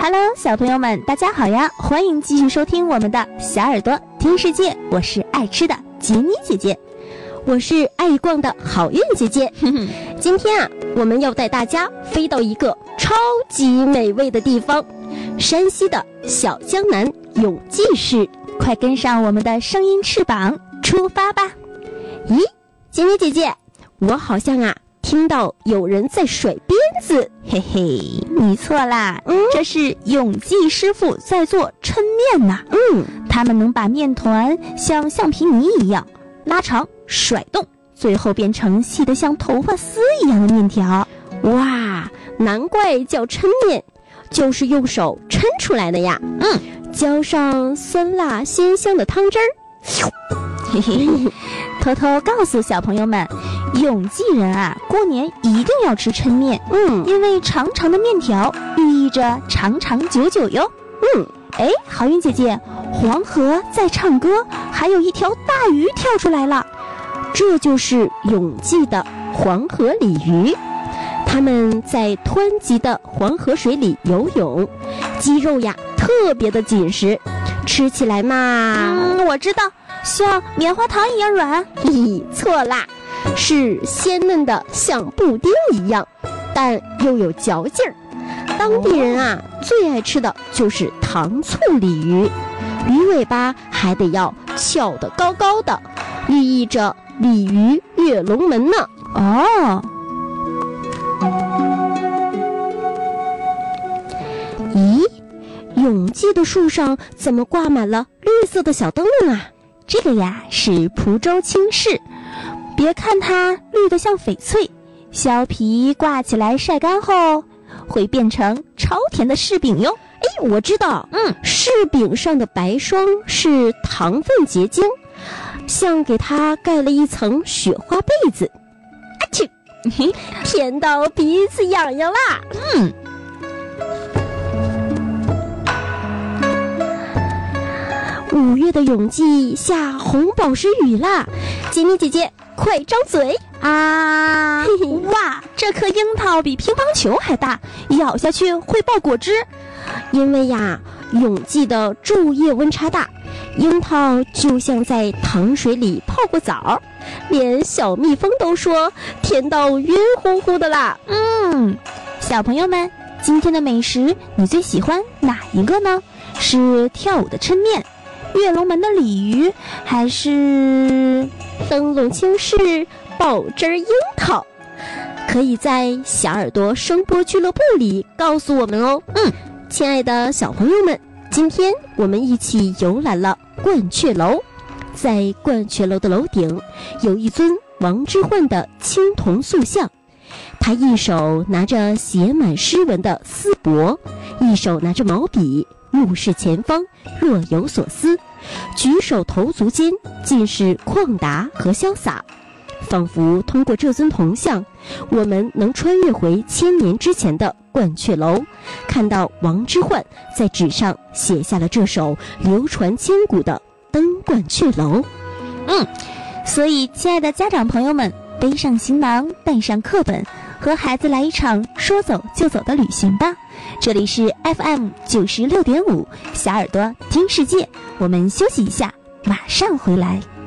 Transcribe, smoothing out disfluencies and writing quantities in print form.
Hello， 小朋友们，大家好呀！欢迎继续收听我们的小耳朵听世界，我是爱吃的杰妮姐姐， 我是爱逛的好运姐姐。今天啊，我们要带大家飞到一个超级美味的地方——山西的小江南永济市。 快跟上我们的声音翅膀，出发吧！ 咦，杰妮姐姐，我好像听到有人在甩鞭子。 嘿嘿，你错啦，这是永济师傅在做抻面呐。他们能把面团像橡皮泥一样拉长甩动，最后变成细得像头发丝一样的面条。 哇，难怪叫抻面，就是用手抻出来的呀。浇上酸辣鲜香的汤汁儿。 嘿嘿，偷偷告诉小朋友们，永济人过年一定要吃抻面。因为长长的面条寓意着长长久久哟。好运姐姐，黄河在唱歌，还有一条大鱼跳出来了， 这就是永济的黄河鲤鱼。它们在湍急的黄河水里游泳，肌肉特别的紧实，吃起来嘛， 我知道，像棉花糖一样软。 错啦，是鲜嫩的像布丁一样，但又有嚼劲儿。当地人最爱吃的就是糖醋鲤鱼，鱼尾巴还得要翘得高高的，寓意着鲤鱼跃龙门呢。咦，永济的树上怎么挂满了绿色的小灯笼啊？ 这个是蒲州青柿，别看它绿得像翡翠，削皮挂起来晒干后会变成超甜的柿饼哟。 我知道，柿饼上的白霜是糖分结晶，像给它盖了一层雪花被子。甜到鼻子痒痒啦。5月的永济下红宝石雨啦，杰妮姐姐快张嘴啊！哇，这颗樱桃比乒乓球还大，咬下去会爆果汁。 因为永济的昼夜温差大，樱桃就像在糖水里泡过澡，连小蜜蜂都说甜到晕乎乎的啦。 小朋友们，今天的美食你最喜欢哪一个呢？是跳舞的抻面，跃龙门的鲤鱼，还是灯笼青柿爆汁樱桃？可以在小耳朵声波俱乐部里告诉我们哦。亲爱的小朋友们，今天我们一起游览了鹳雀楼。在鹳雀楼的楼顶有一尊王之涣的青铜塑像，他一手拿着写满诗文的丝帛，一手拿着毛笔，目视前方，若有所思，举手投足间尽是旷达和潇洒。仿佛通过这尊铜像，我们能穿越回1000年之前的鹳雀楼，看到王之涣在纸上写下了这首流传千古的《登鹳雀楼》。 所以亲爱的家长朋友们，背上行囊，带上课本，和孩子来一场说走就走的旅行吧。这里是 FM 96.5小耳朵听世界，我们休息一下，马上回来。